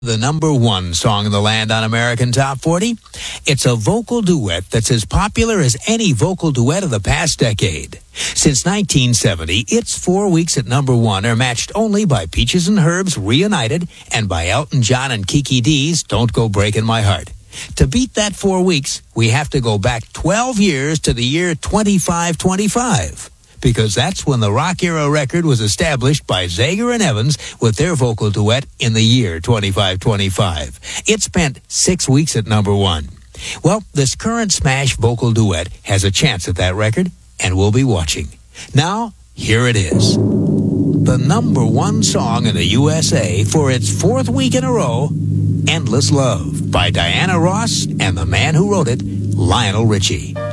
The number one song in the land on American Top 40. It's a vocal duet that's as popular as any vocal duet of the past decade. Since 1970, its 4 weeks at number one are matched only by Peaches and Herb's Reunited and by Elton John and Kiki D's Don't Go Breaking My Heart. To beat that 4 weeks, we have to go back 12 years to the year 2525. Because that's when the Rock Era record was established by Zager and Evans with their vocal duet in the year 2525. It spent 6 weeks at number one. Well, this current smash vocal duet has a chance at that record, and we'll be watching. Now, here it is. The number one song in the USA for its 4th week in a row, Endless Love by Diana Ross and the man who wrote it, Lionel Richie.